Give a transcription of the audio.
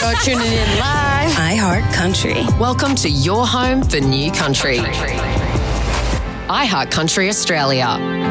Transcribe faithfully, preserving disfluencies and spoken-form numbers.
You're tuning in live. iHeart Country. Welcome to your home for new country. iHeart Country Australia.